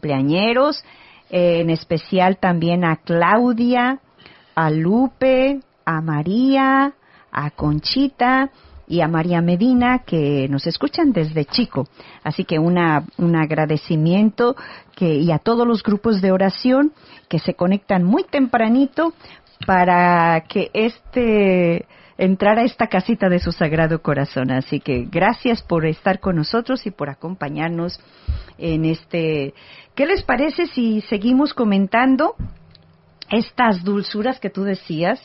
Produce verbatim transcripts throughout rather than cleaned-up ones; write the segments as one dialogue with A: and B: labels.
A: cumpleañeros, eh, en especial también a Claudia, a Lupe, a María, a Conchita y a María Medina, que nos escuchan desde Chico. Así que una, un agradecimiento que, y a todos los grupos de oración que se conectan muy tempranito para que este entrar a esta casita de su Sagrado Corazón. Así que gracias por estar con nosotros y por acompañarnos en este. ¿Qué les parece si seguimos comentando estas dulzuras que tú decías?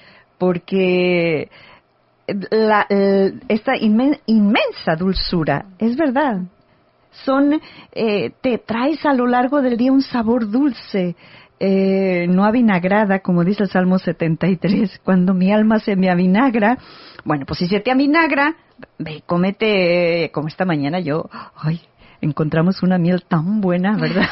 A: Porque la, esta inmen, inmensa dulzura, es verdad, son, eh, te traes a lo largo del día un sabor dulce, eh, no avinagrada, como dice el Salmo setenta y tres, cuando mi alma se me avinagra. Bueno, pues si se te avinagra, ve, cómete, eh, como esta mañana yo, ay, encontramos una miel tan buena, ¿verdad?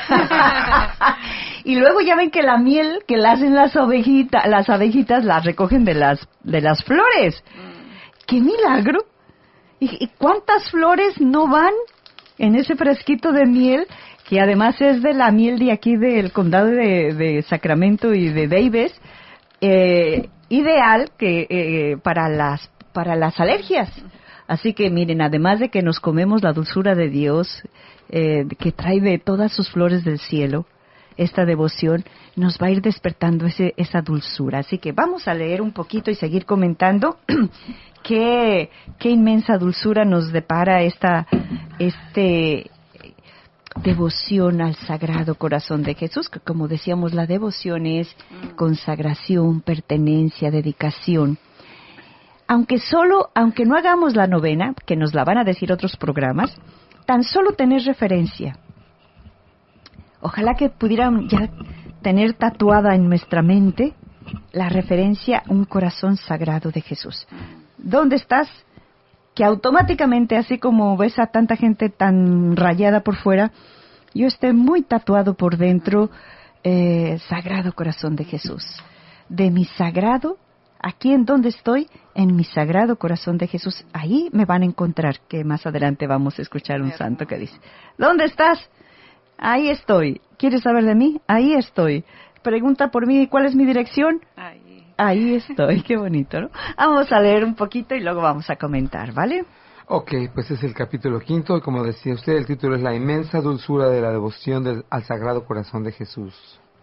A: Y luego ya ven que la miel que la hacen las ovejitas, las abejitas las recogen de las de las flores. ¡Qué milagro! ¿Y, y cuántas flores no van en ese frasquito de miel? Que además es de la miel de aquí del condado de, de Sacramento y de Davis, eh, ideal que eh, para las para las alergias. Así que miren, además de que nos comemos la dulzura de Dios, eh, que trae de todas sus flores del cielo, esta devoción nos va a ir despertando ese, esa dulzura. Así que vamos a leer un poquito y seguir comentando qué, qué inmensa dulzura nos depara esta este devoción al Sagrado Corazón de Jesús, que como decíamos, la devoción es consagración, pertenencia, dedicación. Aunque solo, aunque no hagamos la novena, que nos la van a decir otros programas, tan solo tener referencia. Ojalá que pudieran ya tener tatuada en nuestra mente la referencia a un corazón sagrado de Jesús. ¿Dónde estás? Que automáticamente, así como ves a tanta gente tan rayada por fuera, yo esté muy tatuado por dentro, eh, Sagrado Corazón de Jesús. De mi sagrado, aquí en donde estoy, en mi Sagrado Corazón de Jesús, ahí me van a encontrar, que más adelante vamos a escuchar un santo que dice, ¿dónde estás? Ahí estoy. ¿Quieres saber de mí? Ahí estoy. Pregunta por mí, ¿cuál es mi dirección?
B: Ahí.
A: Ahí estoy. Qué bonito, ¿no? Vamos a leer un poquito y luego vamos a comentar, ¿vale?
C: Ok, pues es el capítulo quinto y como decía usted, el título es La inmensa dulzura de la devoción del, al Sagrado Corazón de Jesús.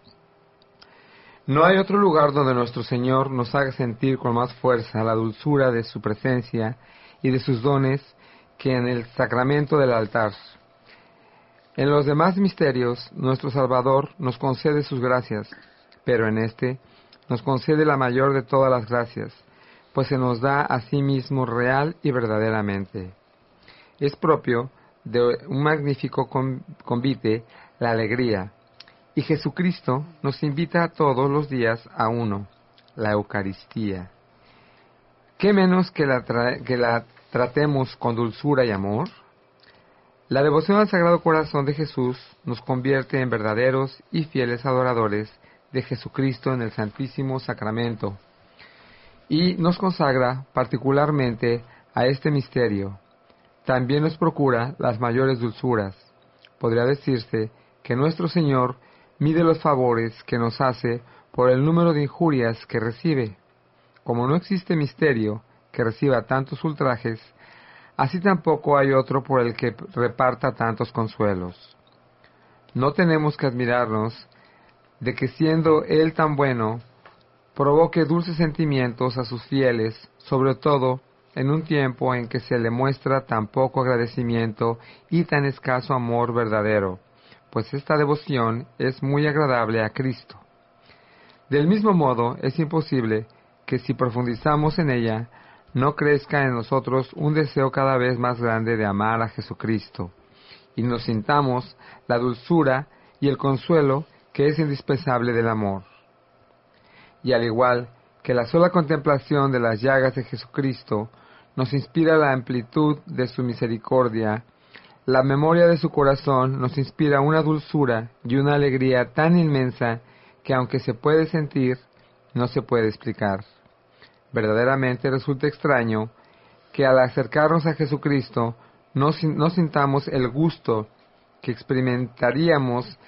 C: No hay otro lugar donde nuestro Señor nos haga sentir con más fuerza la dulzura de su presencia y de sus dones que en el sacramento del altar. En los demás misterios, nuestro Salvador nos concede sus gracias, pero en este nos concede la mayor de todas las gracias, pues se nos da a sí mismo real y verdaderamente. Es propio de un magnífico convite la alegría, y Jesucristo nos invita todos los días a uno, la Eucaristía. ¿Qué menos que la, tra- que la tratemos con dulzura y amor? La devoción al Sagrado Corazón de Jesús nos convierte en verdaderos y fieles adoradores de Jesucristo en el Santísimo Sacramento y nos consagra particularmente a este misterio. También nos procura las mayores dulzuras. Podría decirse que nuestro Señor mide los favores que nos hace por el número de injurias que recibe. Como no existe misterio que reciba tantos ultrajes, así tampoco hay otro por el que reparta tantos consuelos. No tenemos que admirarnos de que siendo Él tan bueno, provoque dulces sentimientos a sus fieles, sobre todo en un tiempo en que se le muestra tan poco agradecimiento y tan escaso amor verdadero, pues esta devoción es muy agradable a Cristo. Del mismo modo, es imposible que si profundizamos en ella, no crezca en nosotros un deseo cada vez más grande de amar a Jesucristo, y nos sintamos la dulzura y el consuelo que es indispensable del amor. Y al igual que la sola contemplación de las llagas de Jesucristo nos inspira la amplitud de su misericordia, la memoria de su corazón nos inspira una dulzura y una alegría tan inmensa que aunque se puede sentir, no se puede explicar. Verdaderamente resulta extraño que al acercarnos a Jesucristo no, no sintamos el gusto que experimentaríamos